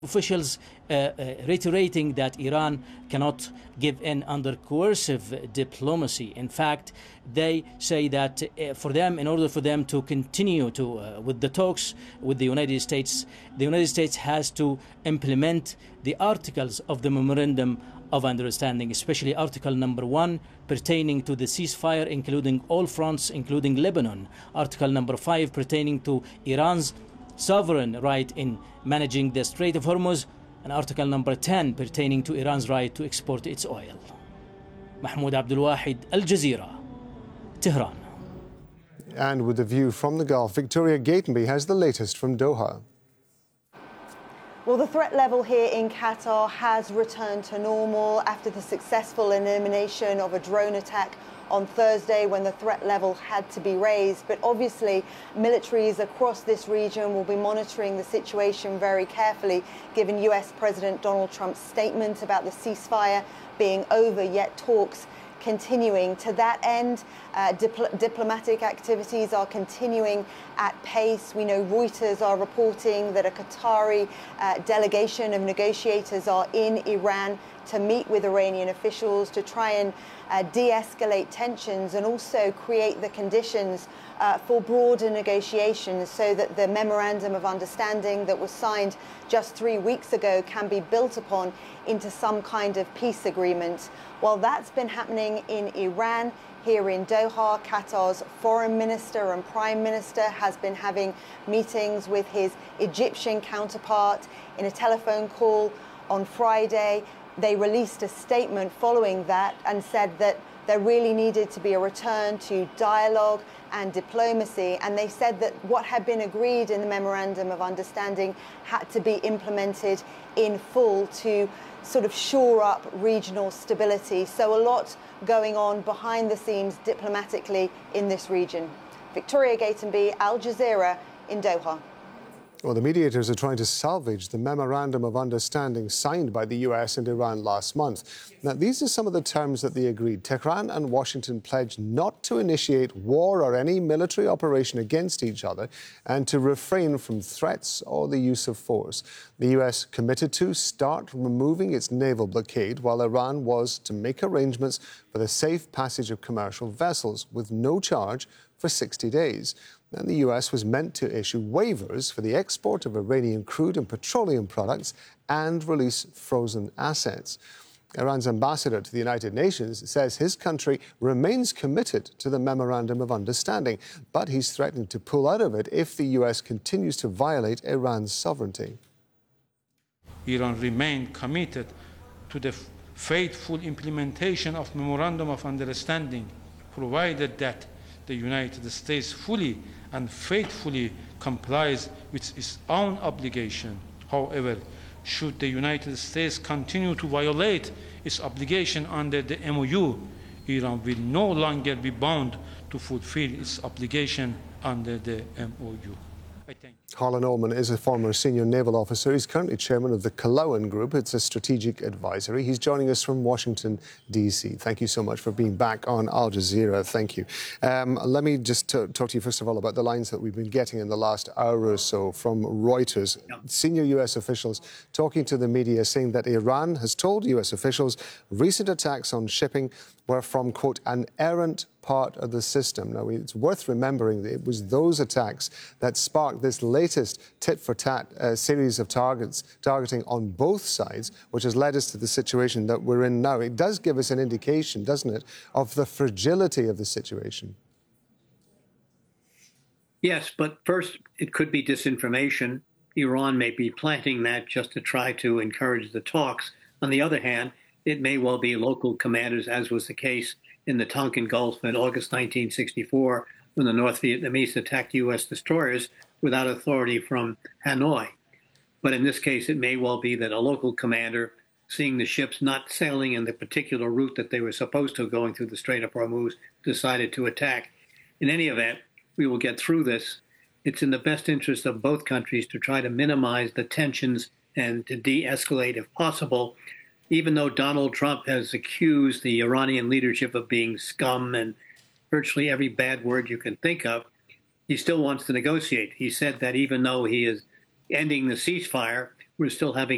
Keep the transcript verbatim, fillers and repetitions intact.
Officials uh, uh, reiterating that Iran cannot give in under coercive diplomacy. In fact, they say that uh, for them, in order for them to continue to uh, with the talks with the United States, the United States has to implement the articles of the Memorandum of Understanding, especially Article number one pertaining to the ceasefire, including all fronts, including Lebanon. Article number five pertaining to Iran's sovereign right in managing the Strait of Hormuz, and Article number ten pertaining to Iran's right to export its oil. Mahmoud Abdul Wahid, Al Jazeera, Tehran. And with the view from the Gulf, Victoria Gatenby has the latest from Doha. Well, the threat level here in Qatar has returned to normal after the successful elimination of a drone attack on Thursday when the threat level had to be raised. But obviously, militaries across this region will be monitoring the situation very carefully, given U S President Donald Trump's statement about the ceasefire being over, yet talks continuing. To that end, uh, dipl diplomatic activities are continuing at pace. We know Reuters are reporting that a Qatari uh, delegation of negotiators are in Iran to meet with Iranian officials to try and uh, de-escalate tensions and also create the conditions uh, for broader negotiations so that the memorandum of understanding that was signed just three weeks ago can be built upon into some kind of peace agreement. While that's been happening in Iran, here in Doha, Qatar's foreign minister and prime minister has been having meetings with his Egyptian counterpart. In a telephone call on Friday, they released a statement following that and said that there really needed to be a return to dialogue and diplomacy. And they said that what had been agreed in the Memorandum of Understanding had to be implemented in full to sort of shore up regional stability. So a lot going on behind the scenes diplomatically in this region. Victoria Gatenby, Al Jazeera in Doha. Well, the mediators are trying to salvage the Memorandum of Understanding signed by the U S and Iran last month. Now, these are some of the terms that they agreed. Tehran and Washington pledged not to initiate war or any military operation against each other and to refrain from threats or the use of force. The U S committed to start removing its naval blockade, while Iran was to make arrangements for the safe passage of commercial vessels with no charge for sixty days. And the U S was meant to issue waivers for the export of Iranian crude and petroleum products and release frozen assets. Iran's ambassador to the United Nations says his country remains committed to the Memorandum of Understanding, but he's threatening to pull out of it if the U S continues to violate Iran's sovereignty. Iran remained committed to the faithful implementation of Memorandum of Understanding, provided that the United States fully and faithfully complies with its own obligation. However, should the United States continue to violate its obligation under the M O U, Iran will no longer be bound to fulfill its obligation under the M O U. I thank you. Harlan Ullman is a former senior naval officer. He's currently chairman of the Kalawan Group. It's a strategic advisory. He's joining us from Washington, D C Thank you so much for being back on Al Jazeera. Thank you. Um, let me just talk to you, first of all, about the lines that we've been getting in the last hour or so from Reuters. Yep. Senior U S officials talking to the media saying that Iran has told U S officials recent attacks on shipping were from, quote, an errant part of the system. Now, it's worth remembering that it was those attacks that sparked this latest tit-for-tat uh, series of targets targeting on both sides, which has led us to the situation that we're in now. It does give us an indication, doesn't it, of the fragility of the situation. Yes, but first, it could be disinformation. Iran may be planting that just to try to encourage the talks. On the other hand, it may well be local commanders, as was the case in the Tonkin Gulf in August nineteen sixty-four, when the North Vietnamese attacked U S destroyers without authority from Hanoi. But in this case, it may well be that a local commander, seeing the ships not sailing in the particular route that they were supposed to, going through the Strait of Hormuz, decided to attack. In any event, we will get through this. It's in the best interest of both countries to try to minimize the tensions and to de-escalate if possible, even though Donald Trump has accused the Iranian leadership of being scum and virtually every bad word you can think of. He still wants to negotiate. He said that even though he is ending the ceasefire, we're still having